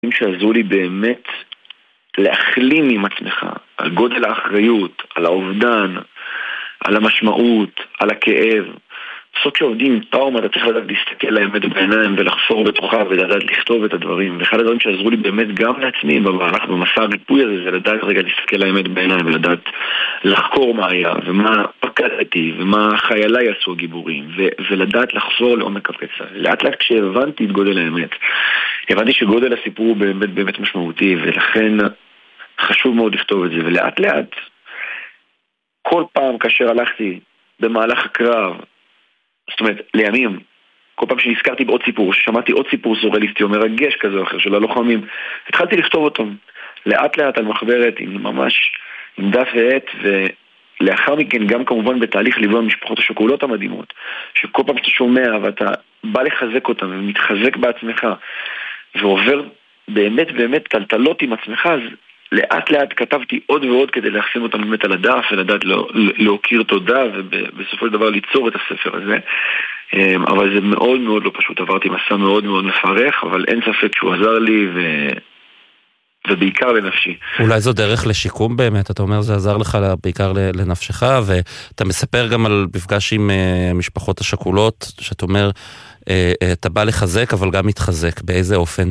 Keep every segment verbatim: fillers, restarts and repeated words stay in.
שעזרו לי באמת להחלים עם עצמך, על גודל האחריות, על האובדן, על המשמעות, על הכאב. בסוף כשעובדים עם טראומה, אתה צריך לדעת להסתכל לאמת בעיניים ולחפור בתוכה ולדעת לכתוב את הדברים. ואחד הדברים שעזרו לי באמת גם לעצמי במהלך, במסע הריפוי הזה, זה לדעת רגע להסתכל לאמת בעיניים ולדעת לחקור מה היה ומה פקדתי ומה חייליי עשו הגיבורים ו- ולדעת לחזור לעומק הפצע. לאט לאט כשהבנתי את גודל האמת, הבנתי שגודל הסיפור הוא באמת באמת משמעותי, ולכן חשוב מאוד לכתוב את זה. ולאט לאט, כל פעם כאשר הלכתי במהלך הקרב, זאת אומרת, לימים, כל פעם שנזכרתי בעוד סיפור, ששמעתי עוד סיפור סוריאליסטי או מרגש כזה או אחר של הלוחמים, התחלתי לכתוב אותם לאט לאט על מחברת, עם ממש, עם דף ועט, ולאחר מכן גם כמובן בתהליך ליווי המשפחות השכולות המדהימות, שכל פעם שאתה שומע ואתה בא לחזק אותם ומתחזק בעצמך, ועובר באמת באמת טלטלות עם עצמך, אז לאט לאט כתבתי עוד ועוד כדי להחסים אותם באמת על הדף ולדעת לא, להוקיר תודה ובסופו של דבר ליצור את הספר הזה. אבל זה מאוד מאוד לא פשוט, עברתי מסע מאוד מאוד מפרך, אבל אין ספק שהוא עזר לי ו... ובעיקר לנפשי. אולי זו דרך לשיקום באמת, אתה אומר זה עזר לך בעיקר לנפשך, ואתה מספר גם על מפגש עם משפחות השכולות, שאתה אומר אתה בא לחזק אבל גם מתחזק, באיזה אופן?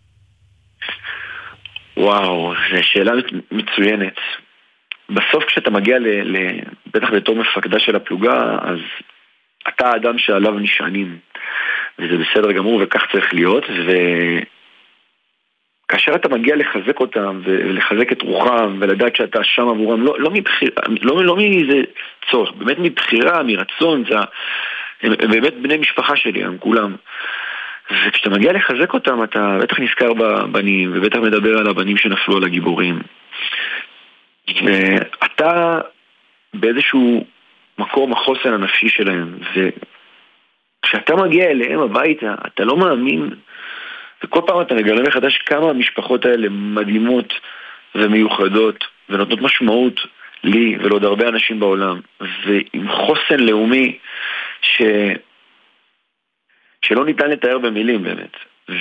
וואו, זו שאלה מצוינת. בסוף כשאתה מגיע ל, ל, בטח בתור מפקדה של הפלוגה, אז אתה האדם שעליו נשענים, וזה בסדר גמור וכך צריך להיות. וכאשר אתה מגיע לחזק אותם ולחזק את רוחם ולדעת שאתה שם עבורם, לא, לא מבחיר, לא, לא מאיזה צורך, באמת מבחירה, מרצון, זה, הם באמת בני משפחה שלי, הם כולם. וכשאתה מגיע לחזק אותם, אתה בטח נזכר בבנים, ובטח מדבר על הבנים שנפלו על הגיבורים. ואתה באיזשהו מקום החוסן הנפשי שלהם, וכשאתה מגיע אליהם הביתה, אתה לא מאמין, וכל פעם אתה מגלה מחדש כמה המשפחות האלה מדהימות ומיוחדות, ונותנות משמעות לי ולעוד הרבה אנשים בעולם, ועם חוסן לאומי ש... שלא ניתן לתאר במילים באמת.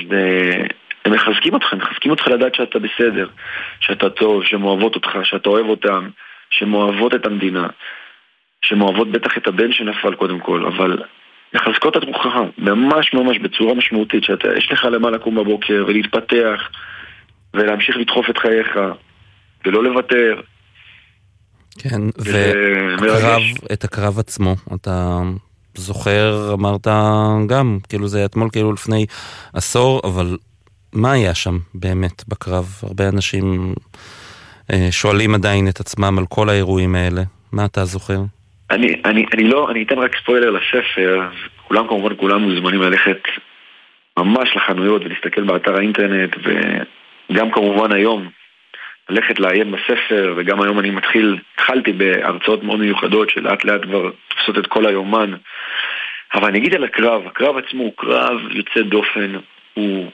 והם מחזקים אותך, הם מחזקים אותך לדעת שאתה בסדר, שאתה טוב, שמואבות אותך, שאתה אוהב אותם, שמואבות את המדינה, שמואבות בטח את הבן שנפל קודם כל, אבל מחזקות את רוחך, ממש ממש בצורה משמעותית, שאתה, יש לך למה לקום בבוקר ולהתפתח, ולהמשיך לדחוף את חייך, ולא לוותר. כן, והקרב, את הקרב עצמו, אתה... זוכר, אמרת גם, כאילו זה אתמול כאילו לפני עשור, אבל מה היה שם באמת בקרב? הרבה אנשים אה, שואלים עדיין את עצמם על כל האירועים האלה. מה אתה זוכר? אני, אני, אני לא, אני אתן רק ספוילר לספר, כולם כמובן, כולם מוזמנים ללכת ממש לחנויות ולהסתכל באתר האינטרנט, וגם כמובן היום ללכת לעיין בספר, וגם היום אני מתחיל, התחלתי בהרצאות מאוד מיוחדות שלאט לאט כבר תופסות את כל היומן. אבל אני אגיד על הקרב, הקרב עצמו הוא קרב יוצא דופן, הוא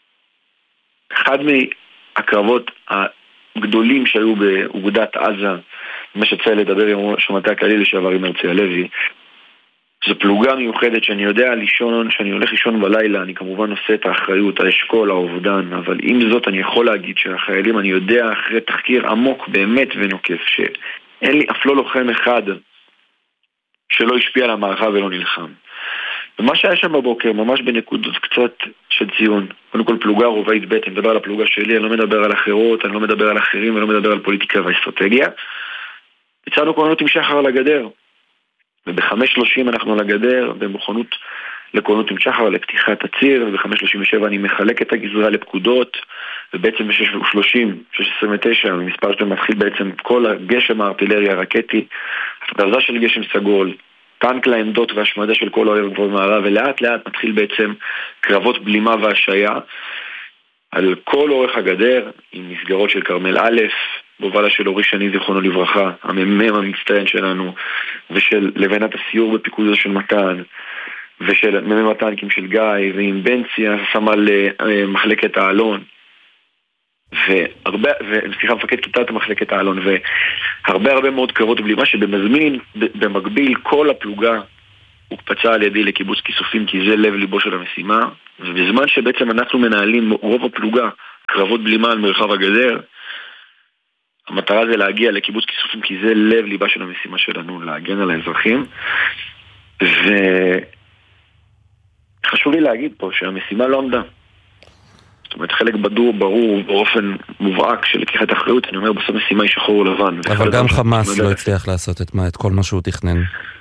אחד מהקרבות הגדולים שהיו באוגדת עזה, מה שצריך לדבר עם ראש המטה הכללי לשעבר עם הרצי הלוי. זו פלוגה מיוחדת שאני יודע לישון, שאני הולך לישון בלילה, אני כמובן עושה את האחריות, האשכול, האובדן, אבל עם זאת אני יכול להגיד שהחיילים, אני יודע אחרי תחקיר עמוק באמת ונוקף, שאין לי אף לא לוחם אחד שלא השפיע על המערכה ולא נלחם. ומה שהיה שם בבוקר, ממש בנקודות קצת של ציון, קודם כל פלוגה רובעית ב', אני מדבר על הפלוגה שלי, אני לא מדבר על אחרות, אני לא מדבר על אחרים, אני לא מדבר על פוליטיקה ואסטרטגיה. יצאנו כוננות עם שחר על הגדר, וב-חמש שלושים אנחנו על הגדר, במוכנות לכוננות עם שחר לפתיחת הציר, וב-חמש שלושים ושבע אני מחלק את הגזרה לפקודות, ובעצם ב-שש שלושים, שש עשרים ותשע, המספר שאתם מתחיל בעצם כל הגשם הארטילריה הרקטי, הפרזה של גשם סגול, טנק לעמדות והשמדה של כל האויב גבוה מערב, ולאט לאט מתחיל בעצם קרבות בלימה והשעיה על כל אורך הגדר, עם מסגרות של קרמל א', בובלה של אורי שני זיכרונו לברכה, הממם המצטיין שלנו, ושל לבנת הסיור בפיקודו של מתן, ושל ממם הטנקים של גיא, ועם בנצי סמל מחלקת האלון, והרבה, וסליחה, מפקד כיתת מחלקת האלון, והרבה הרבה מאוד קרבות בלימה שבמזמין, במקביל, כל הפלוגה הוקפצה על ידי לקיבוץ כיסופים, כי זה לב ליבו של המשימה, ובזמן שבעצם אנחנו מנהלים רוב הפלוגה קרבות בלימה על מרחב הגדר. המטרה זה להגיע לקיבוץ כיסופים, כי זה לב ליבה של המשימה שלנו, להגן על האזרחים. וחשוב לי להגיד פה שהמשימה לא עמדה. זאת אומרת, חלק בדור, ברור, באופן מובהק של לקיחת אחריות, אני אומר, בסוף משימה היא שחור לבן. אבל גם חמאס לא הצליח לעשות את מה, את כל מה שהוא תכנן.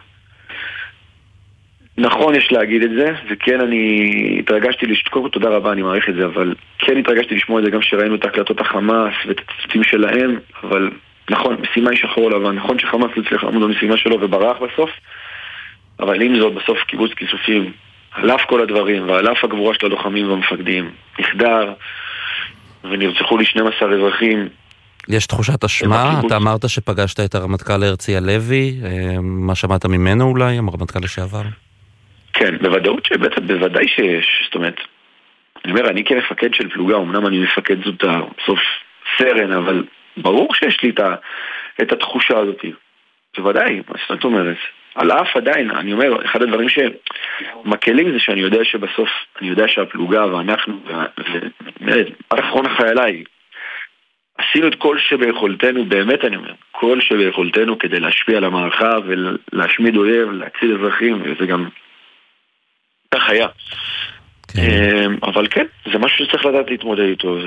נכון, יש להגיד את זה, וכן אני התרגשתי לשתקור, תודה רבה, אני מעריך את זה, אבל כן התרגשתי לשמוע את זה גם שראינו את הקלטות החמאס ואת הציטוטים שלהם, אבל נכון, משימה היא שחור לבן, נכון שחמאס לא הצליח לעמוד במשימה שלו וברח בסוף, אבל אם זאת בסוף קיבוץ כיסופים, על אף כל הדברים ועל אף הגבורה של הלוחמים והמפקדים, נחדר ונרצחו לי שנים עשר אזרחים. יש תחושת אשמה? אתה אמרת שפגשת את הרמטכ"ל הרצי הלוי, מה שמעת ממנו אולי, הרמטכ"ל לשעבר? כן, בוודאות שבטח, בוודאי שיש, זאת אומרת, אני אומר, אני כמפקד של פלוגה, אמנם אני מפקד זוטר, סוף סרן, אבל ברור שיש לי את, ה, את התחושה הזאת. בוודאי, מה זאת אומרת? על אף עדיין, אני אומר, אחד הדברים שמקלים זה שאני יודע שבסוף, אני יודע שהפלוגה ואנחנו, ואחרון החיילי, עשינו את כל שביכולתנו, באמת אני אומר, כל שביכולתנו כדי להשפיע על המערכה ולהשמיד אויב, להציל אזרחים, וזה גם כך היה. אבל כן, זה משהו שצריך לדעת להתמודד איתו,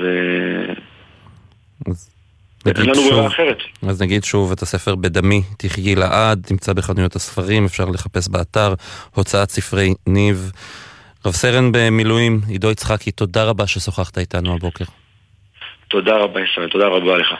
אין לנו ברירה אחרת. אז נגיד שוב את הספר בדמי, תחיי לעד, נמצא בחנויות הספרים, אפשר לחפש באתר, הוצאת ספרי ניב. רב סרן במילואים, עידו יצחקי, תודה רבה ששוחחת איתנו הבוקר. תודה רבה ישראל, תודה רבה לך.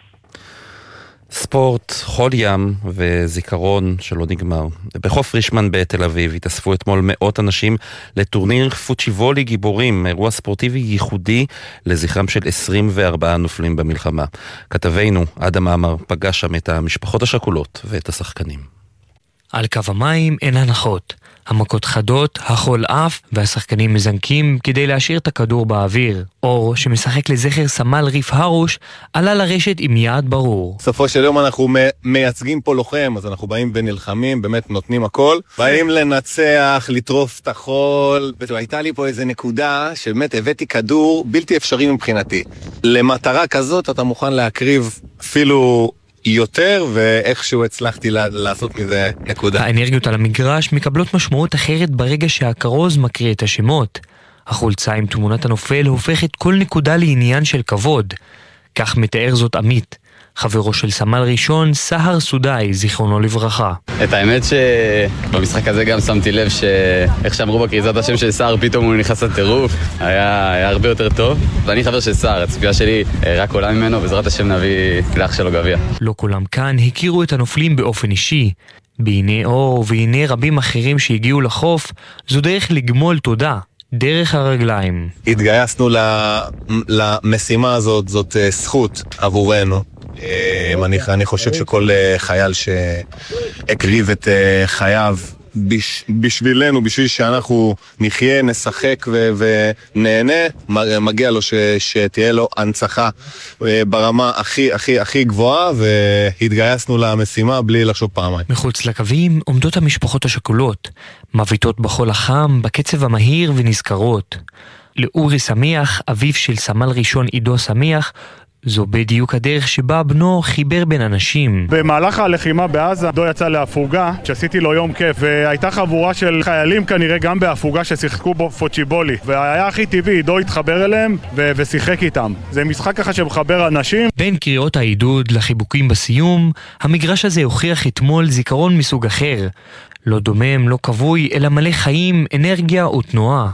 ספורט, חול ים וזיכרון שלא נגמר. בחוף רישמן בתל אביב התאספו אתמול מאות אנשים לטורניר פוצ'יבולי גיבורים, אירוע ספורטיבי ייחודי לזכרם של עשרים וארבעה נופלים במלחמה. כתבנו אדם עמר פגש שם את המשפחות השכולות ואת השחקנים. על קו המים אין הנחות. המכות חדות, החול עף והשחקנים מזנקים כדי להשאיר את הכדור באוויר. אור, שמשחק לזכר סמל ריף הרוש, עלה לרשת עם יעד ברור. בסופו של יום אנחנו מייצגים פה לוחם, אז אנחנו באים ונלחמים, באמת נותנים הכל. באים לנצח, לטרוף את החול. והייתה לי פה איזה נקודה שבאמת הבאתי כדור בלתי אפשרי מבחינתי. למטרה כזאת אתה מוכן להקריב אפילו יותר, ואיכשהו הצלחתי לעשות מזה נקודה. האנרגיות על המגרש מקבלות משמעות אחרת ברגע שהכרוז מקריא את השמות. החולצה עם תמונת הנופל הופכת כל נקודה לעניין של כבוד. כך מתאר זאת עמית, חברו של סמל ראשון, סהר סודאי, זיכרונו לברכה. את האמת שבמשחק הזה גם שמתי לב שאיך שאמרו בקריזת השם של סהר, פתאום הוא נכנס לטירוף, היה, היה הרבה יותר טוב. ואני חבר של סהר, הצפייה שלי רק עולה ממנו, בעזרת השם נביא לאח שלו גביע. לא כולם כאן הכירו את הנופלים באופן אישי. בעיני אור והנה רבים אחרים שהגיעו לחוף, זו דרך לגמול תודה. דרך הרגליים. התגייסנו למשימה הזאת, זאת זכות עבורנו. אני, אני חושב שכל חייל שהקריב את חייו בש, בשבילנו, בשביל שאנחנו נחיה, נשחק ו, ונהנה, מגיע לו ש, שתהיה לו הנצחה ברמה הכי הכי הכי גבוהה, והתגייסנו למשימה בלי לחשוב פעמיים. מחוץ לקווים עומדות המשפחות השכולות, מביטות בחול החם, בקצב המהיר ונזכרות. לאורי סמיח, אביו של סמל ראשון עידו סמיח, זו בדיוק הדרך שבה בנו חיבר בין אנשים. במהלך הלחימה בעזה, דו יצא להפוגה, שעשיתי לו יום כיף, והייתה חבורה של חיילים כנראה גם בהפוגה ששיחקו בו פוצ'יבולי, והיה הכי טבעי, דו התחבר אליהם ו- ושיחק איתם. זה משחק ככה שמחבר אנשים. בין קריאות העידוד לחיבוקים בסיום, המגרש הזה הוכיח אתמול זיכרון מסוג אחר. לא דומם, לא כבוי, אלא מלא חיים, אנרגיה ותנועה.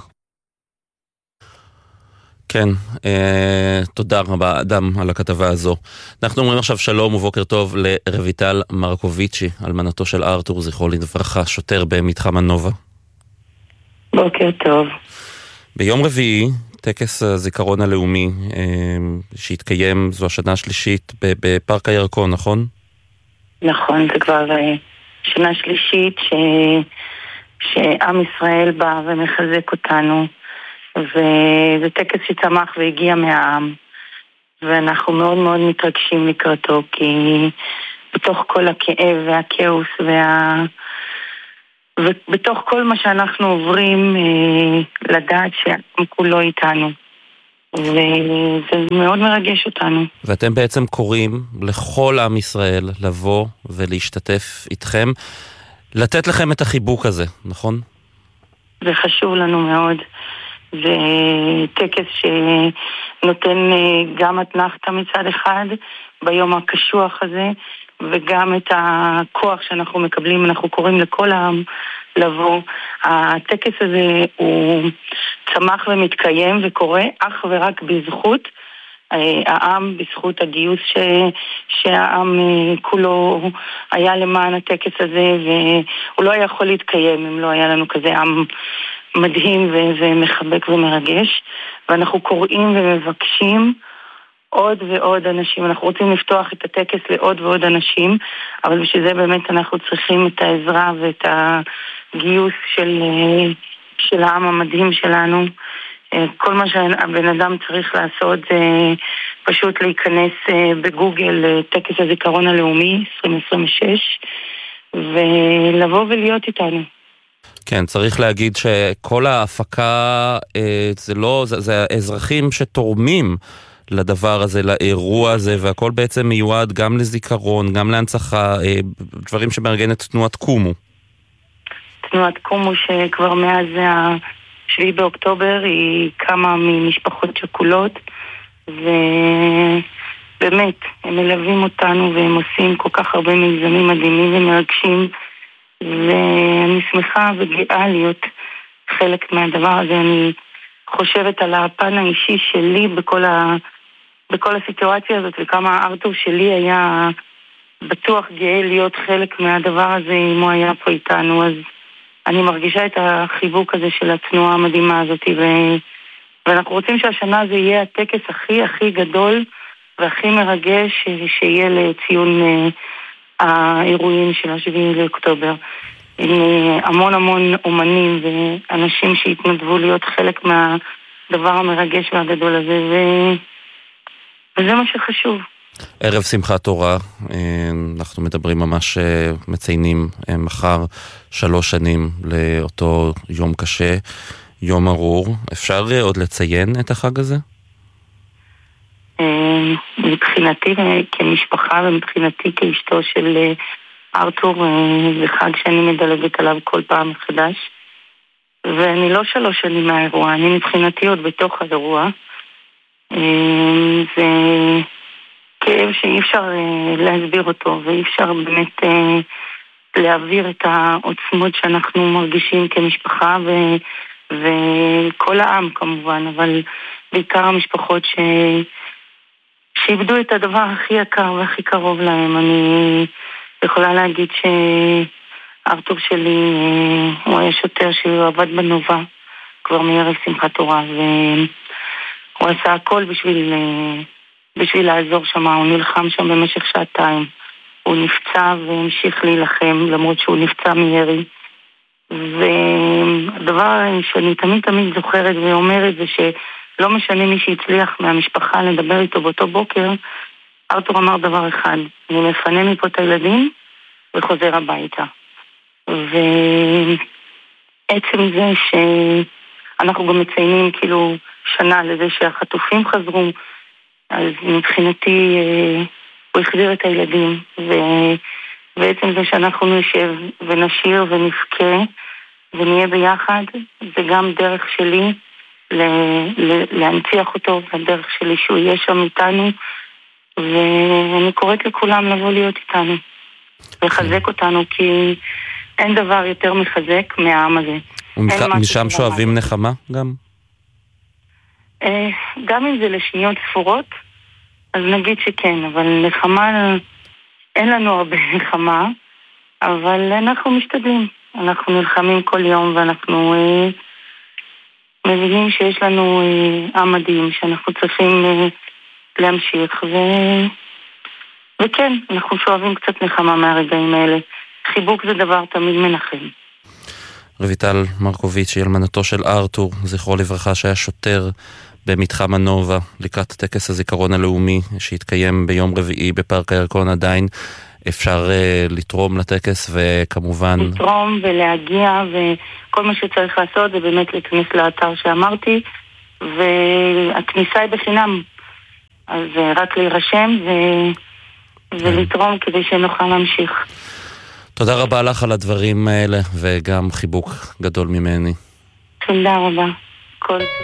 כן, אה, תודה רבה אדם על הכתבה הזו. אנחנו אומרים עכשיו שלום ובוקר טוב לרויטל מרקוביצ'י, אלמנתו של ארתור, זכרו לברכה, שוטר במתחם הנובה. בוקר טוב. ביום רביעי, טקס הזיכרון הלאומי אה, שהתקיים, זו השנה השלישית בפארק הירקון, נכון? נכון, זה כבר שנה שלישית ש... שעם ישראל בא ומחזק אותנו, וזה טקס שצמח והגיע מהעם, ואנחנו מאוד מאוד מתרגשים לקראתו, כי בתוך כל הכאב והכאוס וה... ובתוך כל מה שאנחנו עוברים, לדעת שהעם כולו איתנו. וזה מאוד מרגש אותנו. ואתם בעצם קוראים לכל עם ישראל לבוא ולהשתתף איתכם, לתת לכם את החיבוק הזה, נכון? זה חשוב לנו מאוד. זה טקס שנותן גם אתנחתא מצד אחד ביום הקשוח הזה, וגם את הכוח שאנחנו מקבלים. אנחנו קוראים לכל העם לבוא. הטקס הזה הוא צמח ומתקיים וקורה אך ורק בזכות העם, בזכות הגיוס ש... שהעם כולו היה למען הטקס הזה, והוא לא היה יכול להתקיים אם לא היה לנו כזה עם מדהים ו... ומחבק ומרגש. ואנחנו קוראים ומבקשים עוד ועוד אנשים. אנחנו רוצים לפתוח את הטקס לעוד ועוד אנשים, אבל בשביל זה באמת אנחנו צריכים את העזרה ואת הגיוס של, של העם המדהים שלנו. כל מה שהבן אדם צריך לעשות זה פשוט להיכנס בגוגל טקס הזיכרון הלאומי עשרים עשרים ושש ולבוא ולהיות איתנו. כן, צריך להגיד שכל ההפקה זה לא, זה, זה האזרחים שתורמים לדבר הזה, לאירוע הזה, והכל בעצם מיועד גם לזיכרון, גם להנצחה, דברים שמארגנת תנועת קומו. תנועת קומו שכבר מאז השביעי באוקטובר היא קמה ממשפחות שכולות, ובאמת, הם מלווים אותנו והם עושים כל כך הרבה מיזמים מדהימים ומרגשים, ואני שמחה וגאה להיות חלק מהדבר הזה. אני חושבת על הפן האישי שלי בכל ה... בכל הסיטואציה הזאת, וכמה ארתור שלי היה בטוח גאה להיות חלק מהדבר הזה אם הוא היה פה איתנו. אז אני מרגישה את החיבוק הזה של התנועה המדהימה הזאת, ו... ואנחנו רוצים שהשנה זה יהיה הטקס הכי הכי גדול והכי מרגש שיהיה לציון האירועים של השביעי לאוקטובר, עם המון המון אומנים ואנשים שהתנדבו להיות חלק מהדבר המרגש והגדול הזה, ו... וזה מה שחשוב. ערב שמחת תורה, אנחנו מדברים ממש, מציינים מחר שלוש שנים לאותו יום קשה, יום ארור. אפשר עוד לציין את החג הזה? מבחינתי כמשפחה ומבחינתי כאשתו של ארתור, זה חג שאני מדלגת עליו כל פעם מחדש, ואני לא שלוש שנים מהאירוע, אני מבחינתי עוד בתוך האירוע. זה כאב שאי אפשר להסביר אותו, ואי אפשר באמת להעביר את העוצמות שאנחנו מרגישים כמשפחה, ו... וכל העם כמובן, אבל בעיקר המשפחות ש... שאיבדו את הדבר הכי יקר והכי קרוב להם. אני יכולה להגיד שארתור שלי הוא היה שוטר שהוא עבד בנובה כבר מערב שמחת תורה, והוא עשה הכל בשביל, בשביל לעזור שם. הוא נלחם שם במשך שעתיים, הוא נפצע והמשיך להילחם למרות שהוא נפצע מירי. והדבר שאני תמיד תמיד זוכרת ואומרת זה שלא משנה מי שהצליח מהמשפחה לדבר איתו באותו בוקר, ארתור אמר דבר אחד: אני מפנה מפה את הילדים וחוזר הביתה. ועצם זה שאנחנו גם מציינים כאילו שנה לזה שהחטופים חזרו, אז מבחינתי הוא החזיר את הילדים, ובעצם זה שאנחנו נשב ונשיר ונפקה ונהיה ביחד, זה גם דרך שלי להנציח אותו, והדרך שלי שהוא יהיה שם איתנו, ואני קוראת לכולם לבוא להיות איתנו לחזק אותנו, כי אין דבר יותר מחזק מהעם הזה. ומשם שואבים נחמה גם? גם אם זה לשניות ספורות, אז נגיד שכן, אבל נחמה, אין לנו הרבה נחמה, אבל אנחנו משתדלים. אנחנו נלחמים כל יום, ואנחנו אה, מבינים שיש לנו אה, עם מדהים שאנחנו צריכים אה, להמשיך, ו... וכן, אנחנו שואבים קצת נחמה מהרגעים האלה. חיבוק זה דבר תמיד מנחם. רויטל מרקוביץ' היא אלמנתו של ארתור, זכרו לברכה, שהיה שוטר במתחם הנובה לקראת טקס הזיכרון הלאומי שהתקיים ביום רביעי בפארק הירקון. עדיין אפשר uh, לתרום לטקס, וכמובן לתרום ולהגיע, וכל מה שצריך לעשות זה באמת להיכנס לאתר שאמרתי והכניסה היא בחינם. אז רק להירשם ו... ולתרום כדי שנוכל להמשיך. תודה רבה לך על הדברים האלה, וגם חיבוק גדול ממני. תודה רבה. כל טוב.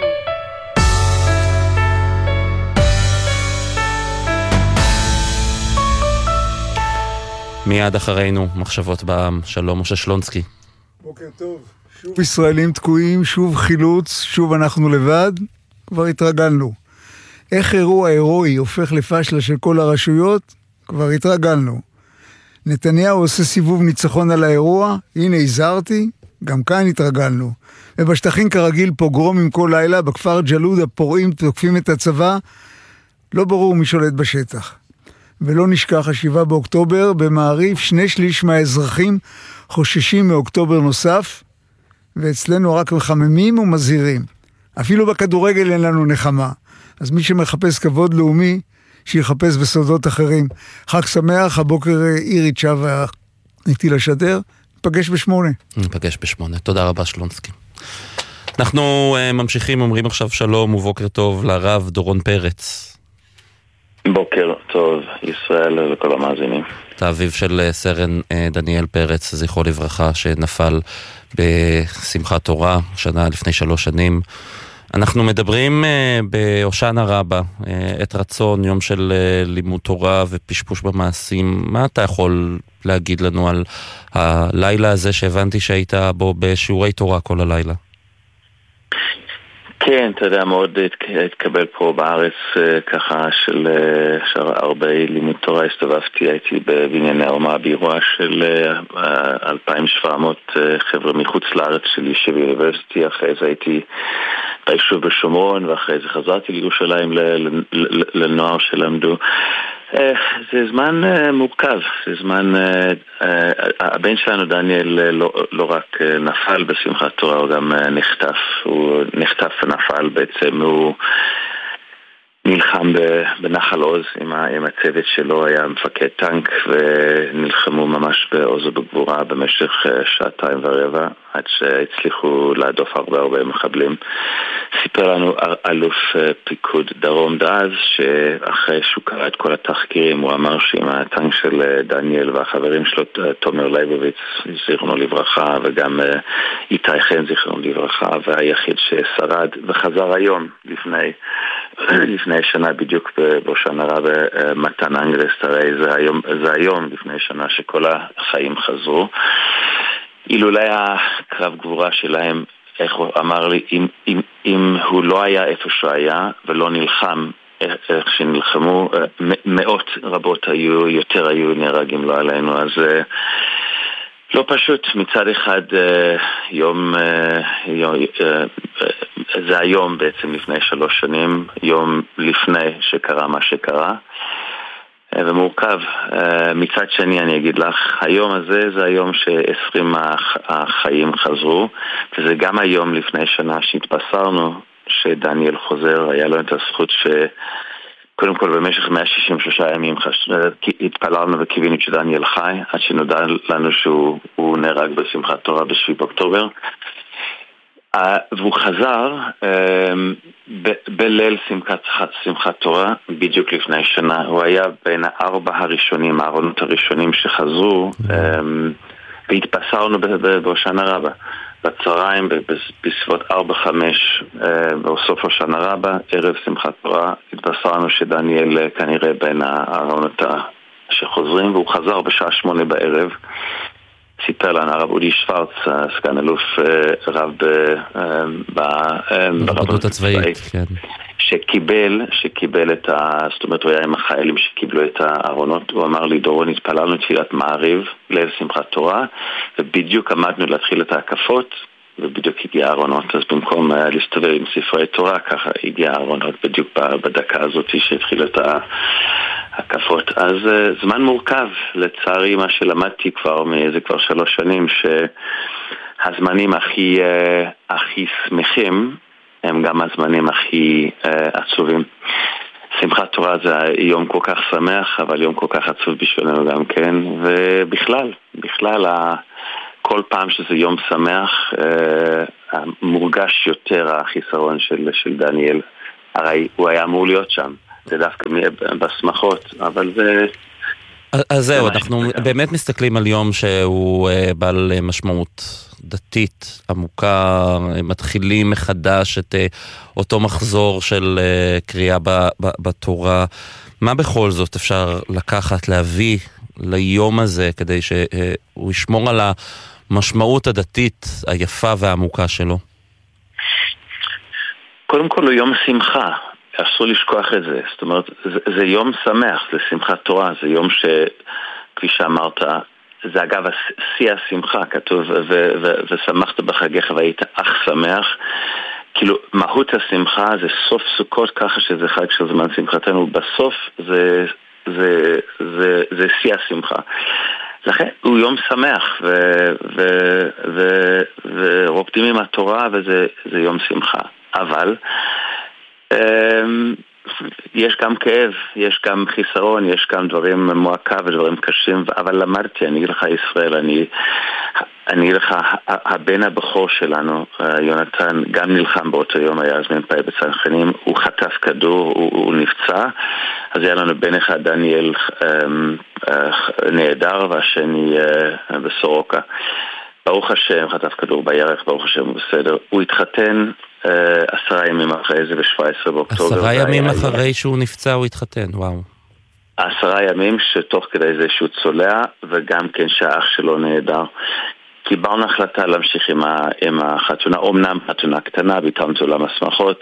מיד אחרינו, מחשבות בעם. שלום, משה שלונסקי. בוקר טוב. שוב ישראלים תקועים, שוב חילוץ, שוב אנחנו לבד. כבר התרגלנו. איך אירוע הירואי הופך לפשלה של כל הרשויות? כבר התרגלנו. נתניהו עושה סיבוב ניצחון על האירוע, הנה הזהרתי, גם כאן התרגלנו. ובשטחים כרגיל פוגרומים כל לילה, בכפר ג'לוד הפורעים תוקפים את הצבא, לא ברור מי שולט בשטח. ולא נשכח השבעה באוקטובר, במעריב שני שליש מהאזרחים חוששים מאוקטובר נוסף, ואצלנו רק מחממים ומזהירים. אפילו בכדורגל אין לנו נחמה. אז מי שמחפש כבוד לאומי, שיחפש בסודות אחרים. חג שמח, הבוקר אירית שווה איתי לשדר, נפגש בשמונה. נפגש בשמונה, תודה רבה שלונסקי. אנחנו uh, ממשיכים, אומרים עכשיו שלום ובוקר טוב לרב דורון פרץ. בוקר טוב, ישראל וכל המאזינים. אתה אביו של סרן uh, דניאל פרץ, זכרו לברכה, שנפל בשמחת תורה, שנה לפני שלוש שנים. אנחנו מדברים uh, בהושענא רבה, uh, את רצון, יום של uh, לימוד תורה ופשפוש במעשים. מה אתה יכול להגיד לנו על הלילה הזה שהבנתי שהיית בו בשיעורי תורה כל הלילה? כן, אתה יודע, מאוד התקבל פה בארץ ככה של, של הרבה לימוד תורה. הסתובבתי, הייתי בבנייני האומה באירוע של אלפיים ושבע מאות חבר'ה מחוץ לארץ של ישיבה אוניברסיטי. אחרי זה הייתי ביישוב בשומרון, ואחרי זה חזרתי לירושלים לנוער שלמדו. זה זמן מורכב, זה זמן, הבן שלנו דניאל לא, לא רק נפל בשמחת תורה, הוא גם נחטף, הוא נחטף ונפל בעצם, הוא נלחם בנחל עוז עם, עם הצוות שלו, היה מפקד טנק, ונלחמו ממש בעוז ובגבורה במשך שעתיים ורבע, עד שהצליחו להדוף הרבה הרבה מחבלים. סיפר לנו אלוף פיקוד דרום דאז, שאחרי שהוא קרא את כל התחקירים, הוא אמר שעם הטנק של דניאל והחברים שלו, תומר ליבוביץ, זיכרונו לברכה, וגם איתי חן, זיכרונו לברכה, והיחיד ששרד וחזר היום לפני לפני שנה בדיוק בהושענא רבה, מתן אנגרסט, הרי זה היום, זה היום לפני שנה שכל החיים חזרו. אילולא הקרב גבורה שלהם, איך הוא אמר לי, אם, אם, אם הוא לא היה איפה שהוא היה ולא נלחם, איך שנלחמו, מאות רבות היו, יותר היו נהרגים לא עלינו, אז לא פשוט. מצד אחד יום, יום זה היום בעצם לפני שלוש שנים, יום לפני שקרה מה שקרה, ומורכב. מצד שני אני אגיד לך, היום הזה זה היום שעשרים החיים חזרו, וזה גם היום לפני שנה שהתבשרנו שדניאל חוזר. היה לו את הזכות ש... קודם כל במשך מאה שישים ושלושה ימים חש... התפללנו וקיווינו שדניאל חי, עד שנודע לנו שהוא נהרג בשמחת תורה בשביעי באוקטובר. והוא חזר ב- בליל שמחת, שמחת תורה בדיוק לפני שנה. הוא היה בין הארבע הראשונים, הארונות הראשונים שחזרו, והתבשרנו בהושענא רבה. בצהריים, בסביבות ארבע חמש, בסוף הושענא רבה, ערב שמחת תורה, התבשרנו שדניאל כנראה בין הארונות שחוזרים, והוא חזר בשעה שמונה בערב. סיפר לנו הרב אודי שוורץ, סגן אלוף רב ברבנות הצבאית, שקיבל, שקיבל את ה... זאת אומרת, הוא היה עם החיילים שקיבלו את הארונות. הוא אמר לי, דורון, התפללנו תפילת מעריב, ליל שמחת תורה, ובדיוק עמדנו להתחיל את ההקפות, ובדיוק הגיע הארונות. אז במקום להסתובב עם ספרי תורה, ככה הגיע הארונות בדיוק בדקה הזאת שהתחיל את ההקפות. אז זמן מורכב, לצערי, מה שלמדתי כבר מאיזה כבר שלוש שנים, שהזמנים הכי, הכי שמחים, הם גם הזמנים הכי uh, עצובים. שמחת תורה זה יום כל כך שמח, אבל יום כל כך עצוב בשבילנו גם כן, ובכלל, בכלל, כל פעם שזה יום שמח, uh, מורגש יותר החיסרון של, של דניאל. הרי הוא היה אמור להיות שם, זה דווקא בשמחות, אבל זה... אז זהו, אנחנו באמת מסתכלים על יום שהוא בעל משמעות דתית עמוקה, מתחילים מחדש את אותו מחזור של קריאה בתורה. מה בכל זאת אפשר לקחת, להביא ליום הזה, כדי שהוא ישמור על המשמעות הדתית היפה והעמוקה שלו? קודם כל הוא יום שמחה, אסור לשכוח את זה. זאת אומרת, זה, זה יום שמח, זה שמחת תורה, זה יום שכפי שאמרת, זה אגב שיא השמחה, כתוב, ו- ו- ושמחת בחגיך והיית אך שמח. כאילו, מהות השמחה זה סוף סוכות, ככה שזה חג של זמן שמחתנו, בסוף זה, זה, זה, זה שיא השמחה. לכן הוא יום שמח ו- ו- ו- ורוקדים עם התורה, וזה זה יום שמחה. אבל יש גם כאב, יש גם חיסרון, יש גם דברים מועקה ודברים קשים, אבל למדתי, אני אגיד לך ישראל, אני, אני אגיד לך, הבן הבכור שלנו, יונתן, גם נלחם באותו יום, היה אז מ"פ בצנחנים, הוא חטף כדור, הוא, הוא נפצע, אז היה לנו בן אחד, דניאל נהדר, והשני בסורוקה. ברוך השם, חטף כדור בירך, ברוך השם הוא בסדר. הוא התחתן uh, עשרה ימים אחרי זה, ב-שבעה עשר באוקטובר. עשרה ימים אחרי היה... שהוא נפצע, הוא התחתן, וואו. עשרה ימים שתוך כדי זה שהוא צולע, וגם כן שהאח שלו נהדר. קיבלנו החלטה להמשיך עם, ה, עם החתונה, אומנם חתונה קטנה, ביטלנו עולם השמחות,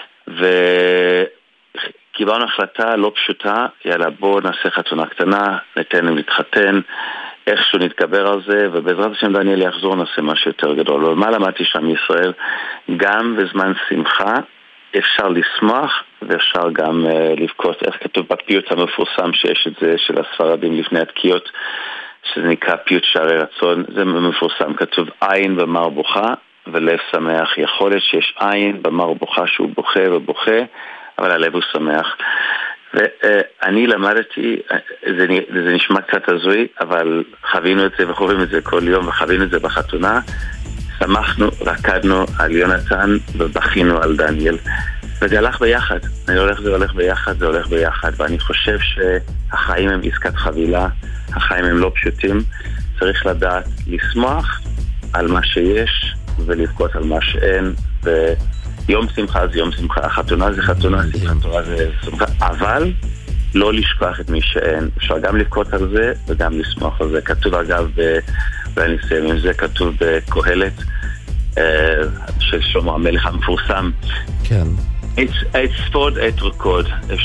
וקיבלנו החלטה לא פשוטה, יאללה בוא נעשה חתונה קטנה, ניתן להם להתחתן, איכשהו נתגבר על זה, ובעזרת השם דניאל יחזור נעשה משהו יותר גדול. ומה למדתי שם ישראל? גם בזמן שמחה אפשר לשמוח, ואפשר גם uh, לבכות. איך כתוב בפיוט המפורסם שיש את זה של הספרדים לפני התקיעות, שזה נקרא פיוט שערי רצון, זה מפורסם. כתוב עין במר בוכה ולב שמח. יכול להיות שיש עין במר בוכה שהוא בוכה ובוכה, אבל הלב הוא שמח. ואני למדתי, זה, זה נשמע קצת הזוי, אבל חווינו את זה וחווים את זה כל יום, וחווינו את זה בחתונה. שמחנו, רקדנו על יונתן ובכינו על דניאל, וזה הלך ביחד. אני לא הולך, זה הולך ביחד, זה הולך ביחד, ואני חושב שהחיים הם עסקת חבילה, החיים הם לא פשוטים. צריך לדעת לשמוח על מה שיש ולבכות על מה שאין, ו... יום שמחה זה יום שמחה, החתונה זה חתונה, שמחת תורה זה שמחה, אבל לא לשכוח את מי שאין. אפשר גם לבכות על זה וגם לשמוח על זה. כתוב אגב, ואני אסיים עם זה, כתוב בקהלת של שלמה המלך המפורסם. כן. עת ספוד, עת רקוד.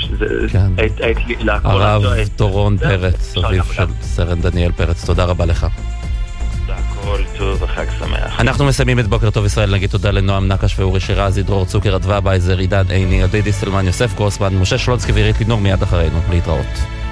הרב דורון פרץ, אביו של סרן דניאל פרץ, תודה רבה לך. כל טוב וחג שמח. אנחנו מסיימים את בוקר טוב ישראל, נגיד תודה לנועם נקש ואורי שירזי, דרור צוקר, אדווה בייזר, עידן עיני, עדי דיסלמן, יוסף גרוסמן, משה שלונסקי ועירית לינור, מיד אחרינו. להתראות.